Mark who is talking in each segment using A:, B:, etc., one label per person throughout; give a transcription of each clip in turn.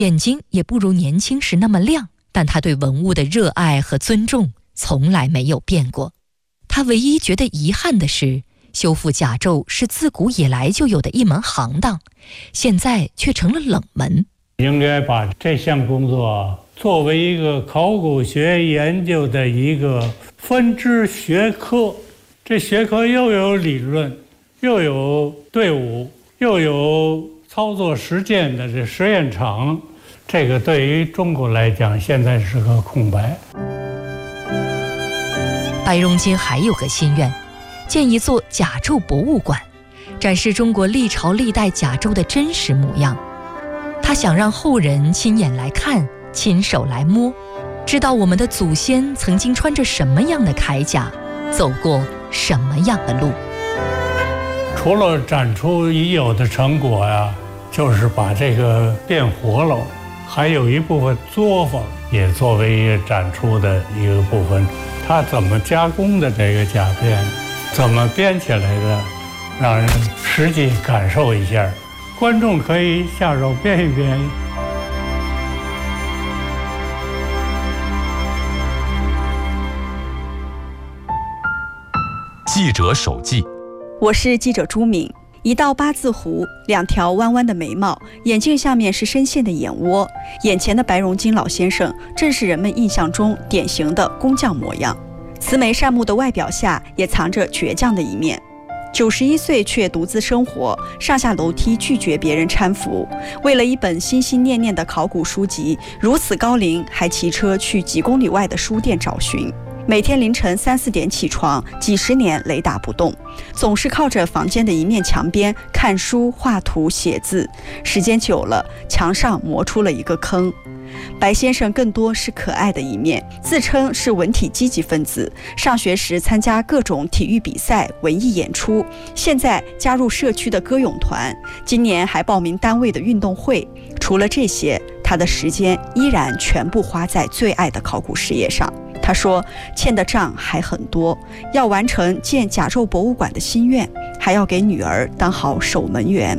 A: 眼睛也不如年轻时那么亮，但他对文物的热爱和尊重从来没有变过。他唯一觉得遗憾的是，修复甲胄是自古以来就有的一门行当，现在却成了冷门。
B: 应该把这项工作作为一个考古学研究的一个分支学科，这学科又有理论，又有队伍，又有操作实践的这实验场，这个对于中国来讲现在是个空白。
A: 白荣金还有个心愿，建一座甲胄博物馆，展示中国历朝历代甲胄的真实模样。他想让后人亲眼来看，亲手来摸，知道我们的祖先曾经穿着什么样的铠甲，走过什么样的路。
B: 除了展出已有的成果呀，就是把这个变活了，还有一部分作坊也作为一个展出的一个部分。它怎么加工的这个甲片，怎么编起来的，让人实际感受一下，观众可以下手编一编。
C: 记者手记，
D: 我是记者朱敏。一道八字胡，2条弯弯的眉毛，眼镜下面是深陷的眼窝。眼前的白荣金老先生，正是人们印象中典型的工匠模样。慈眉善目的外表下，也藏着倔强的一面。91岁却独自生活，上下楼梯拒绝别人搀扶。为了一本心心念念的考古书籍，如此高龄还骑车去几公里外的书店找寻。每天凌晨3、4点起床，几十年雷打不动，总是靠着房间的一面墙边看书、画图、写字。时间久了，墙上磨出了一个坑。白先生更多是可爱的一面，自称是文体积极分子，上学时参加各种体育比赛、文艺演出，现在加入社区的歌咏团，今年还报名单位的运动会。除了这些，他的时间依然全部花在最爱的考古事业上。他说，欠的账还很多，要完成建甲胄博物馆的心愿，还要给女儿当好守门员。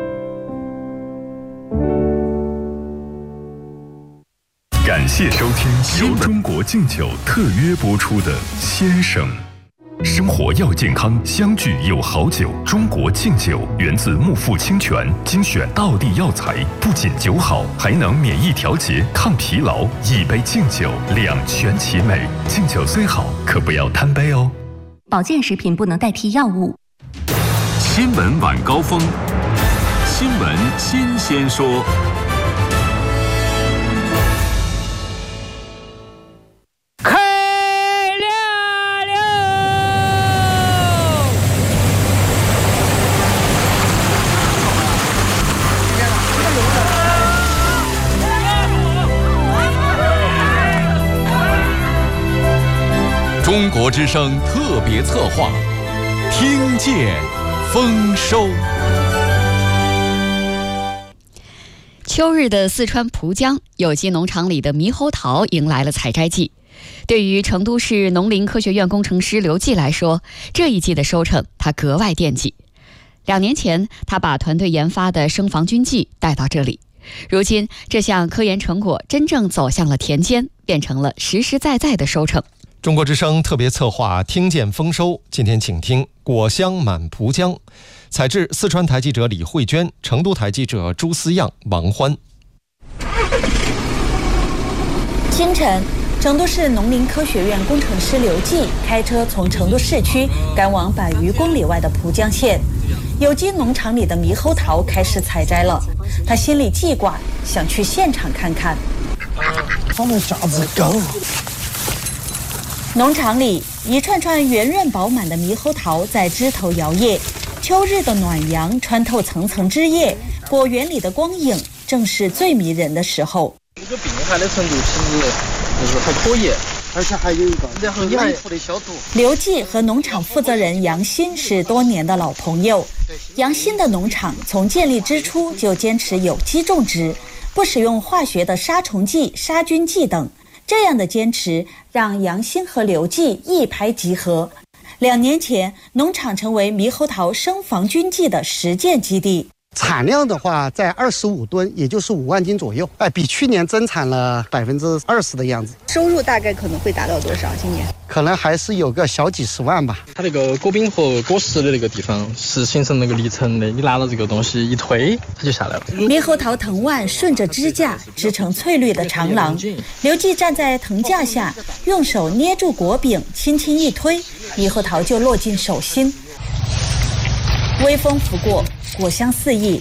E: 感谢收听由中国敬酒特约播出的《先生》。生活要健康，相聚有好酒。中国敬酒源自木富清泉精选道地药材，不仅酒好，还能免疫调节、抗疲劳。一杯敬酒，两全其美。敬酒虽好，可不要贪杯哦。
F: 保健食品不能代替药物。
E: 新闻晚高峰，新闻新鲜说。
C: 中国之声特别策划，听见丰收。
G: 秋日的四川蒲江有机农场里的猕猴桃迎来了采摘季。对于成都市农林科学院工程师刘季来说，这一季的收成他格外惦记。2年前，他把团队研发的生防菌剂带到这里。如今，这项科研成果真正走向了田间，变成了实实在在的收成。
H: 中国之声特别策划听见丰收，今天请听果香满蒲江。采制四川台记者李慧娟，成都台记者朱思样、王欢。
I: 清晨，成都市农林科学院工程师刘季开车从成都市区赶往100余公里外的蒲江县，有机农场里的猕猴桃开始采摘了。他心里记挂，想去现场看看。
J: 上面架子高。
I: 农场里一串串圆润饱满的猕猴桃在枝头摇曳，秋日的暖阳穿透层层枝叶，果园里的光影正是最迷人的时候。
J: 这个病害的程度其实就是还可以，而且还有一个很厉害的消毒。
I: 刘季和农场负责人杨鑫是多年的老朋友。杨鑫的农场从建立之初就坚持有机种植，不使用化学的杀虫剂、杀菌剂等。这样的坚持让杨鑫和刘季一拍即合。2年前，农场成为猕猴桃生防菌剂的实践基地。
K: 产量的话在25吨，也就是5万斤左右，比去年增产了20%的样子。
D: 收入大概可能会达到多少？今年
K: 可能还是有个小几十万吧。
J: 它那个果柄和果实的那个地方是形成那个离层的，你拿了这个东西一推，它就下来了。
I: 猕猴桃藤蔓顺着支架织成翠绿的长廊，刘记站在藤架下，用手捏住果柄，轻轻一推，猕猴桃就落进手心。微风拂过，果香四溢，